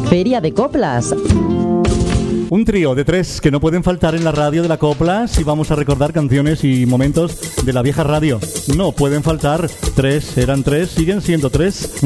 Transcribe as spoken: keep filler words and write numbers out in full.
Feria de Coplas. Un trío de tres que no pueden faltar en la radio de la Copla si vamos a recordar canciones y momentos de la vieja radio. No pueden faltar. Tres, eran tres, siguen siendo tres.